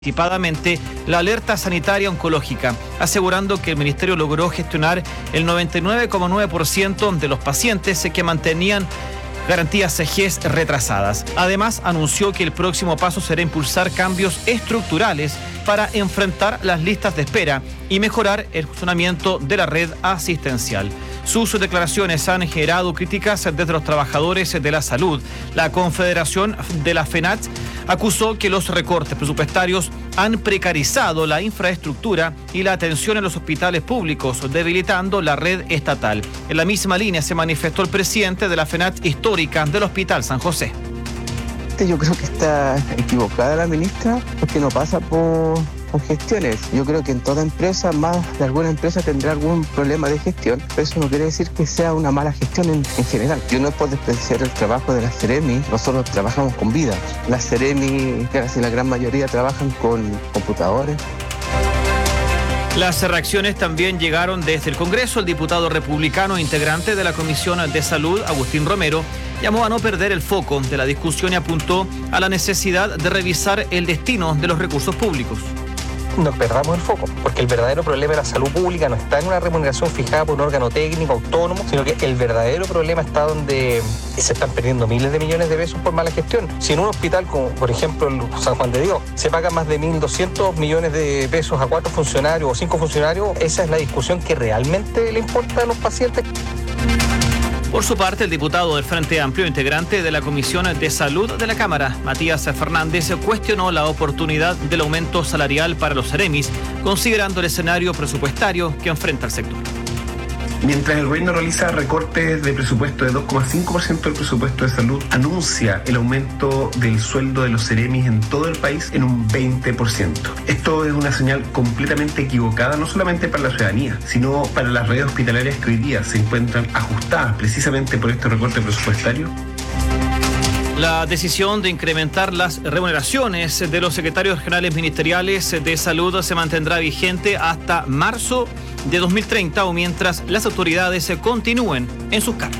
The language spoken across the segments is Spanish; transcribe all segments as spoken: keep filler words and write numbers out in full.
anticipadamente la alerta sanitaria oncológica, asegurando que el ministerio logró gestionar el noventa y nueve coma nueve por ciento de los pacientes que mantenían garantías C G E S retrasadas. Además, anunció que el próximo paso será impulsar cambios estructurales para enfrentar las listas de espera y mejorar el funcionamiento de la red asistencial. Sus declaraciones han generado críticas desde los trabajadores de la salud. La Confederación de la FENAT acusó que los recortes presupuestarios han precarizado la infraestructura y la atención en los hospitales públicos, debilitando la red estatal. En la misma línea se manifestó el presidente de la FENAT histórica del Hospital San José. Yo creo que está equivocada la ministra porque no pasa por, por gestiones. Yo creo que en toda empresa, más de alguna empresa tendrá algún problema de gestión, pero eso no quiere decir que sea una mala gestión en, en general. Yo no puedo despreciar el trabajo de la Seremi, nosotros trabajamos con vida. La Seremi, casi la gran mayoría trabajan con computadores. Las reacciones también llegaron desde el Congreso. El diputado republicano integrante de la Comisión de Salud, Agustín Romero, llamó a no perder el foco de la discusión y apuntó a la necesidad de revisar el destino de los recursos públicos. No perdamos el foco, porque el verdadero problema de la salud pública no está en una remuneración fijada por un órgano técnico autónomo, sino que el verdadero problema está donde se están perdiendo miles de millones de pesos por mala gestión. Si en un hospital como por ejemplo el San Juan de Dios se pagan más de mil doscientos millones de pesos a cuatro funcionarios o cinco funcionarios, esa es la discusión que realmente le importa a los pacientes. Por su parte, el diputado del Frente Amplio, integrante de la Comisión de Salud de la Cámara, Matías Fernández, cuestionó la oportunidad del aumento salarial para los seremis, considerando el escenario presupuestario que enfrenta el sector. Mientras el gobierno realiza recortes de presupuesto de dos coma cinco por ciento del presupuesto de salud, anuncia el aumento del sueldo de los seremis en todo el país en un veinte por ciento. Esto es una señal completamente equivocada, no solamente para la ciudadanía, sino para las redes hospitalarias que hoy día se encuentran ajustadas precisamente por este recorte presupuestario. La decisión de incrementar las remuneraciones de los secretarios generales ministeriales de salud se mantendrá vigente hasta marzo de dos mil treinta o mientras las autoridades continúen en sus cargos.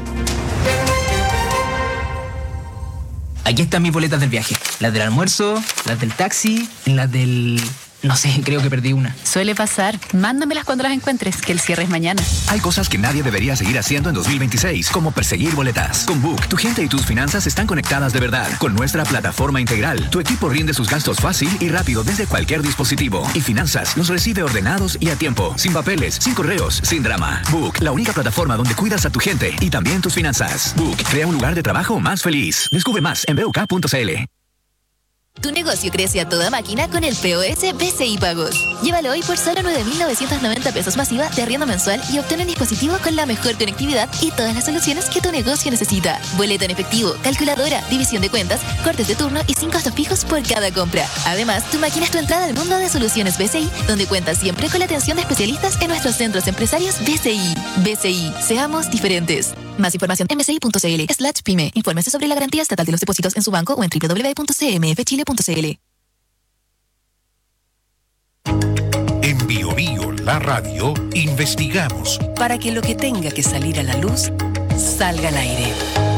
Aquí están mis boletas del viaje. Las del almuerzo, las del taxi, las del... No sé, creo que perdí una. Suele pasar. Mándamelas cuando las encuentres, que el cierre es mañana. Hay cosas que nadie debería seguir haciendo en dos mil veintiséis, como perseguir boletas. Con Book, tu gente y tus finanzas están conectadas de verdad. Con nuestra plataforma integral, tu equipo rinde sus gastos fácil y rápido desde cualquier dispositivo. Y finanzas los recibe ordenados y a tiempo, sin papeles, sin correos, sin drama. Book, la única plataforma donde cuidas a tu gente y también tus finanzas. Book, crea un lugar de trabajo más feliz. Descubre más en b u k punto c l. Tu negocio crece a toda máquina con el P O S B C I Pagos. Llévalo hoy por solo nueve mil novecientos noventa pesos masiva de arriendo mensual y obtén un dispositivo con la mejor conectividad y todas las soluciones que tu negocio necesita. Boleto en efectivo, calculadora, división de cuentas, cortes de turno y sin costos fijos por cada compra. Además, tu máquina es tu entrada al mundo de soluciones B C I, donde cuentas siempre con la atención de especialistas en nuestros centros empresarios B C I. B C I, seamos diferentes. Más información en bci.cl slash pyme. Infórmese sobre la garantía estatal de los depósitos en su banco o en w w w punto c m f chile punto c l. En Bio Bio, la radio, investigamos para que lo que tenga que salir a la luz salga al aire.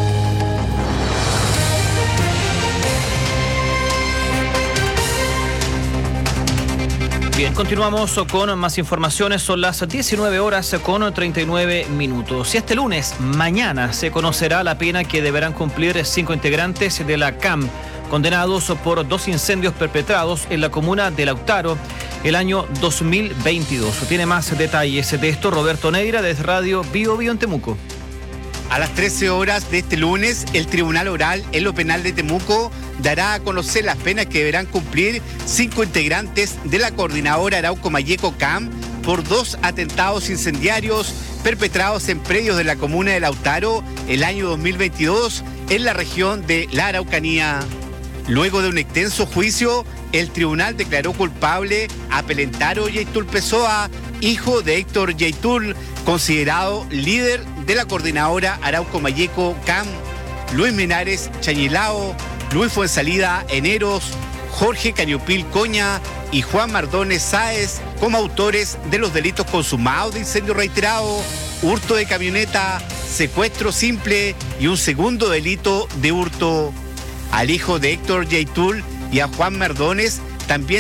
Bien, continuamos con más informaciones. Son las diecinueve horas con treinta y nueve minutos. Y este lunes, mañana, se conocerá la pena que deberán cumplir cinco integrantes de la C A M, condenados por dos incendios perpetrados en la comuna de Lautaro el año dos mil veintidós. Tiene más detalles de esto Roberto Neira desde Radio Bio Bio en Temuco. A las trece horas de este lunes, el Tribunal Oral en lo Penal de Temuco dará a conocer las penas que deberán cumplir cinco integrantes de la coordinadora Arauco Mayeco C A M por dos atentados incendiarios perpetrados en predios de la comuna de Lautaro el año dos mil veintidós en la región de la Araucanía. Luego de un extenso juicio, el tribunal declaró culpable a Pelentaro Yaitul Pessoa, hijo de Héctor Yaitul, considerado líder de la coordinadora Arauco Mayeco C A M, Luis Menares Chañilao, Luis Fuensalida Eneros, Jorge Cañupil Coña y Juan Mardones Sáez como autores de los delitos consumados de incendio reiterado, hurto de camioneta, secuestro simple y un segundo delito de hurto. Al hijo de Héctor Yaitul y a Juan Mardones también